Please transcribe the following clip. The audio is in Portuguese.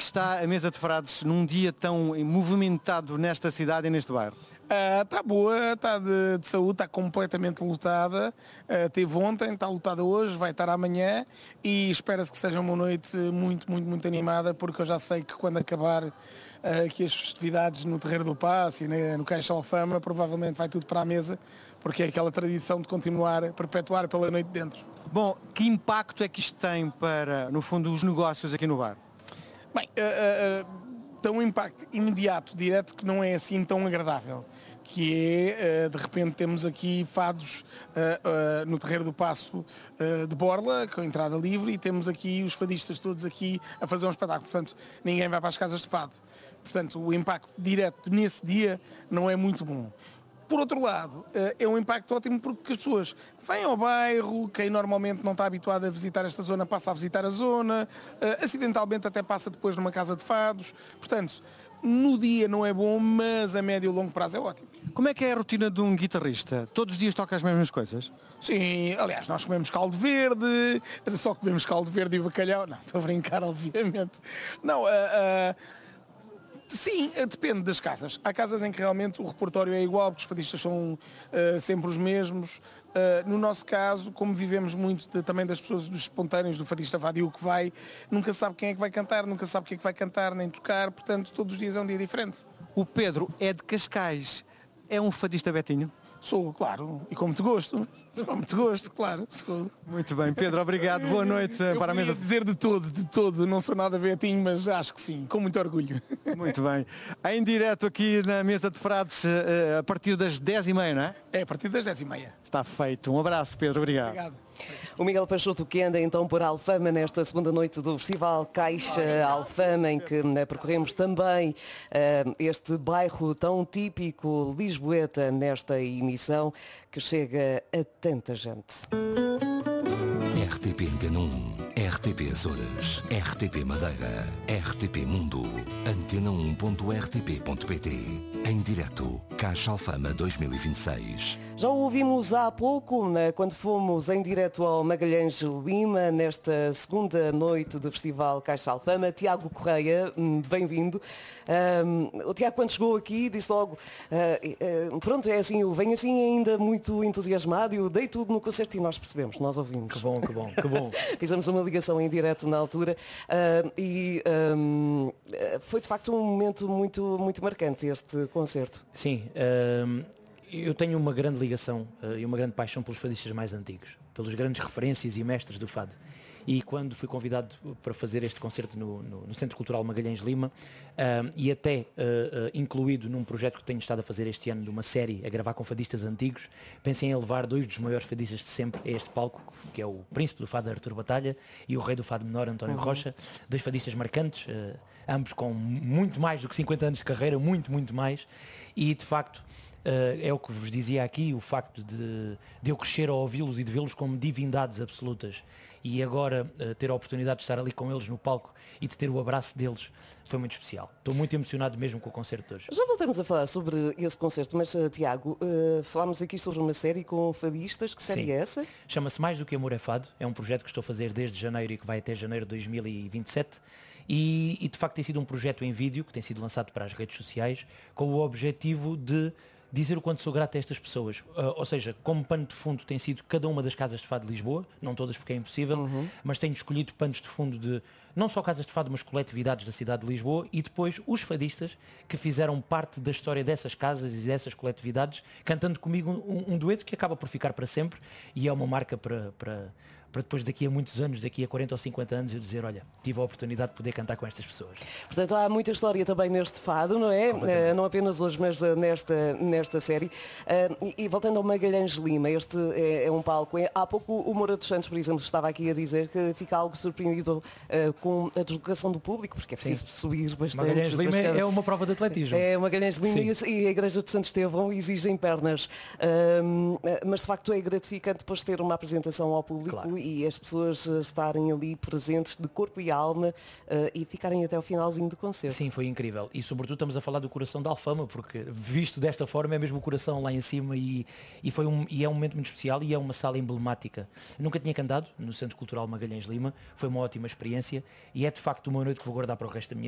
está a mesa de frades num dia tão movimentado nesta cidade e neste bairro? Está boa, está de saúde, está completamente lotada. Teve ontem, está lotada hoje, vai estar amanhã e espera-se que seja uma noite muito animada, porque eu já sei que quando acabar aqui as festividades no Terreiro do Paço e no Caixa Alfama, provavelmente vai tudo para a mesa, porque é aquela tradição de continuar a perpetuar pela noite dentro. Bom, que impacto é que isto tem para, no fundo, os negócios aqui no bar? Bem, tem um impacto imediato, direto, que não é assim tão agradável, que é, de repente temos aqui fados no Terreiro do Paço de Borla, com entrada livre, e temos aqui os fadistas todos aqui a fazer um espetáculo, portanto ninguém vai para as casas de fado. Portanto, o impacto direto nesse dia não é muito bom. Por outro lado, é um impacto ótimo porque as pessoas vêm ao bairro, quem normalmente não está habituado a visitar esta zona passa a visitar a zona, acidentalmente até passa depois numa casa de fados. Portanto, no dia não é bom, mas a médio e longo prazo é ótimo. Como é que é a rotina de um guitarrista? Todos os dias toca as mesmas coisas? Sim, aliás, nós comemos caldo verde, só comemos caldo verde e bacalhau. Não, estou a brincar, obviamente. Não, sim, depende das casas. Há casas em que realmente o repertório é igual, porque os fadistas são sempre os mesmos. No nosso caso, como vivemos muito também das pessoas, dos espontâneos, do fadista vadio que vai, nunca sabe quem é que vai cantar, nunca sabe o que é que vai cantar, nem tocar, portanto todos os dias é um dia diferente. O Pedro é de Cascais. É um fadista betinho? Sou, claro, e com muito gosto. Com muito gosto, claro. Sou. Muito bem, Pedro, obrigado. Boa noite para a mesa. Dizer de todo, não sou nada betinho, mas acho que sim, com muito orgulho. Muito bem. Em direto aqui na mesa de frades a partir das 10h30, não é? É, a partir das 10h30. Está feito. Um abraço, Pedro. Obrigado. Obrigado. O Miguel Peixoto, que anda então por Alfama nesta segunda noite do Festival Caixa Alfama, em que percorremos também este bairro tão típico lisboeta nesta emissão que chega a tanta gente. RTP Antena 1, RTP Açores, RTP Madeira, RTP Mundo, antena1.rtp.pt. Em direto, Caixa Alfama 2026. Já o ouvimos há pouco, quando fomos em direto ao Magalhães Lima, nesta segunda noite do Festival Caixa Alfama. Tiago Correia, bem-vindo. O Tiago, quando chegou aqui, disse logo, pronto, é assim, eu venho assim ainda muito entusiasmado, eu dei tudo no concerto e nós percebemos, nós ouvimos. Que bom. Fizemos uma ligação em direto na altura foi de facto um momento muito marcante este concerto. Sim, eu tenho uma grande ligação e uma grande paixão pelos fadistas mais antigos, pelos grandes referências e mestres do fado. E quando fui convidado para fazer este concerto no Centro Cultural Magalhães Lima e até incluído num projeto que tenho estado a fazer este ano, de uma série a gravar com fadistas antigos, pensei em levar dois dos maiores fadistas de sempre a este palco, que é o príncipe do fado Artur Batalha e o rei do fado menor António Rocha, dois fadistas marcantes, ambos com muito mais do que 50 anos de carreira, muito mais, e de facto é o que vos dizia aqui, o facto de eu crescer a ouvi-los e de vê-los como divindades absolutas e agora ter a oportunidade de estar ali com eles no palco e de ter o abraço deles foi muito especial. Estou muito emocionado mesmo com o concerto de hoje. Já voltamos a falar sobre esse concerto, mas Tiago, falámos aqui sobre uma série com fadistas, que série Sim. é essa? Chama-se Mais do que Amor é Fado, é um projeto que estou a fazer desde janeiro e que vai até janeiro de 2027 e de facto tem sido um projeto em vídeo que tem sido lançado para as redes sociais com o objetivo de dizer o quanto sou grato a estas pessoas. Ou seja, como pano de fundo tem sido cada uma das casas de fado de Lisboa, não todas porque é impossível, mas tenho escolhido panos de fundo de não só casas de fado, mas coletividades da cidade de Lisboa e depois os fadistas que fizeram parte da história dessas casas e dessas coletividades, cantando comigo um dueto que acaba por ficar para sempre e é uma marca para depois daqui a muitos anos, daqui a 40 ou 50 anos, eu dizer, olha, tive a oportunidade de poder cantar com estas pessoas. Portanto, há muita história também neste fado, não é? Não apenas hoje, mas nesta série. E voltando ao Magalhães Lima, este é um palco. Há pouco o Moura dos Santos, por exemplo, estava aqui a dizer que fica algo surpreendido com a deslocação do público, porque é preciso subir bastante. Magalhães Lima é uma prova de atletismo. É Magalhães Lima e a Igreja de Santo Estevão exigem pernas. Mas de facto é gratificante depois ter uma apresentação ao público. Claro. E as pessoas estarem ali presentes de corpo e alma e ficarem até ao finalzinho do concerto. Sim, foi incrível. E sobretudo estamos a falar do coração da Alfama, porque visto desta forma é mesmo o coração lá em cima e é um momento muito especial e é uma sala emblemática. Eu nunca tinha cantado no Centro Cultural Magalhães Lima, foi uma ótima experiência e é de facto uma noite que vou guardar para o resto da minha